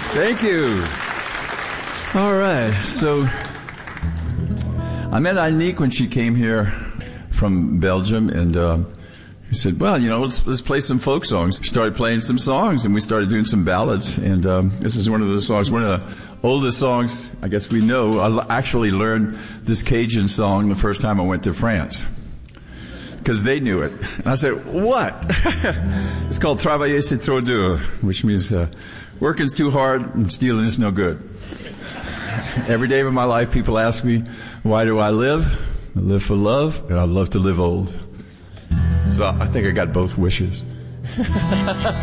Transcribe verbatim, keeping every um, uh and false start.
Thank you. All right. So I met Anique when she came here from Belgium, and uh, she said, well, you know, let's, let's play some folk songs. We started playing some songs, and we started doing some ballads. And um, this is one of the songs, one of the oldest songs I guess we know. I actually learned this Cajun song the first time I went to France, because they knew it. And I said, what? It's called Travailler c'est trop dur, which means uh, working's too hard and stealing is no good. Every day of my life, people ask me, why do I live? I live for love, and I love to live old. So I think I got both wishes.